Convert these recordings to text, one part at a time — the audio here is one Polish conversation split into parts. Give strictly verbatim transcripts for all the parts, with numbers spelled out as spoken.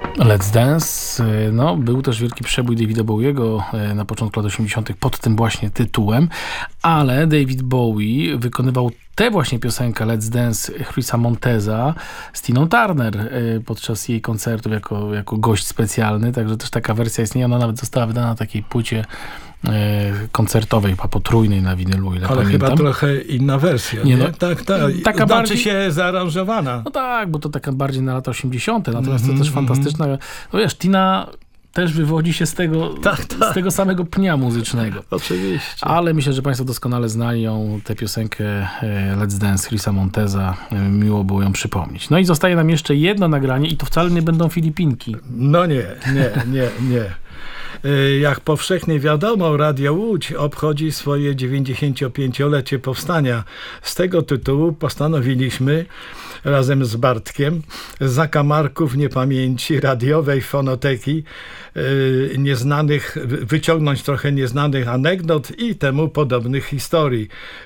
Let's Dance. No, był też wielki przebój Davida Bowiego na początku lat osiemdziesiątych pod tym właśnie tytułem, ale David Bowie wykonywał tę właśnie piosenkę Let's Dance Chrisa Monteza z Tiną Turner podczas jej koncertów jako, jako gość specjalny, także też taka wersja istnieje, ona nawet została wydana na takiej płycie koncertowej, potrójnej na winylu, ile ale pamiętam. Chyba trochę inna wersja, nie? nie? No, tak, tak. Taka znaczy bardziej się zaaranżowana. No tak, bo to taka bardziej na lata osiemdziesiąte, natomiast mm-hmm, to też fantastyczna, no wiesz, Tina też wywodzi się z tego, tak, tak. z tego samego pnia muzycznego. Oczywiście. Ale myślę, że Państwo doskonale znali ją, tę piosenkę Let's Dance Chrisa Monteza. Miło było ją przypomnieć. No i zostaje nam jeszcze jedno nagranie i to wcale nie będą Filipinki. No nie, nie, nie, nie. Jak powszechnie wiadomo, Radio Łódź obchodzi swoje dziewięćdziesięciopięciolecie powstania. Z tego tytułu postanowiliśmy razem z Bartkiem z zakamarków niepamięci radiowej fonoteki yy, nieznanych, wyciągnąć trochę nieznanych anegdot i temu podobnych historii.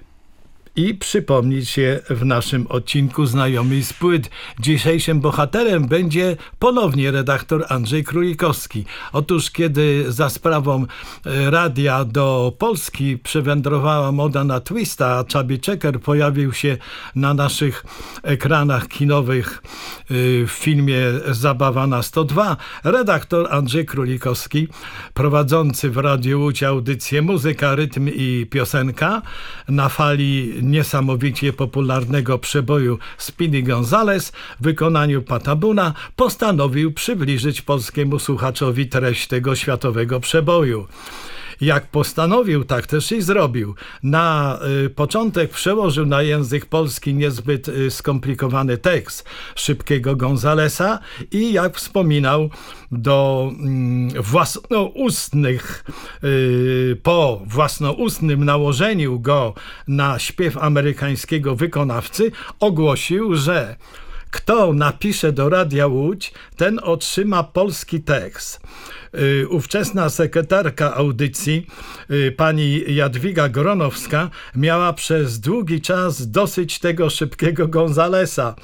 I przypomnieć je w naszym odcinku Znajomi z płyt. Dzisiejszym bohaterem będzie ponownie redaktor Andrzej Królikowski. Otóż kiedy za sprawą radia do Polski przywędrowała moda na twista, a Chubby Checker pojawił się na naszych ekranach kinowych w filmie Zabawa na sto dwa, redaktor Andrzej Królikowski, prowadzący w Radiu Łódź audycję Muzyka, Rytm i Piosenka na fali niesamowicie popularnego przeboju Speedy Gonzales w wykonaniu Pata Boona, postanowił przybliżyć polskiemu słuchaczowi treść tego światowego przeboju. Jak postanowił, tak też i zrobił. Na y, początek przełożył na język polski niezbyt y, skomplikowany tekst Szybkiego Gonzalesa i jak wspominał, do y, własnoustnych, y, po własnoustnym nałożeniu go na śpiew amerykańskiego wykonawcy ogłosił, że kto napisze do Radia Łódź, ten otrzyma polski tekst. Yy, ówczesna sekretarka audycji, yy, pani Jadwiga Gronowska, miała przez długi czas dosyć tego Szybkiego Gonzalesa.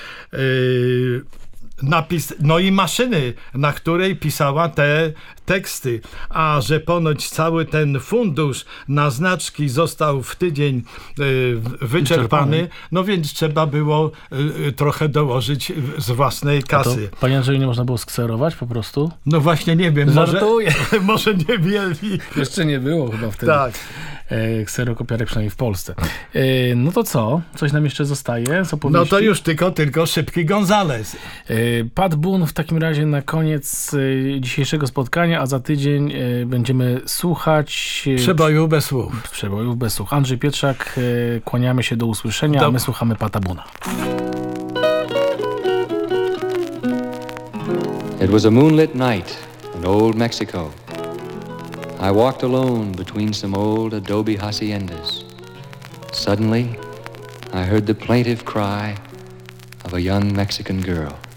Yy, napis, no i maszyny, na której pisała te teksty, a że ponoć cały ten fundusz na znaczki został w tydzień y, wyczerpany, wyczerpany, no więc trzeba było y, trochę dołożyć z własnej kasy. Panie Andrzeju, nie można było skserować po prostu? No właśnie nie wiem, może, może nie mieli. Jeszcze nie było chyba wtedy. Tak. E, kserokopiarek przynajmniej w Polsce. E, no to co? Coś nam jeszcze zostaje z opowieści? No to już tylko, tylko Szybki Gonzales. E, Pat Boone w takim razie na koniec e, dzisiejszego spotkania, a za tydzień e, będziemy słuchać e, Przebojów bez słów. Przebojów bez słów. Andrzej Pietrzak, e, kłaniamy się do usłyszenia, do... a my słuchamy Pata Boona. It was a moonlit night in old Mexico. I walked alone between some old adobe haciendas. Suddenly, I heard the plaintive cry of a young Mexican girl.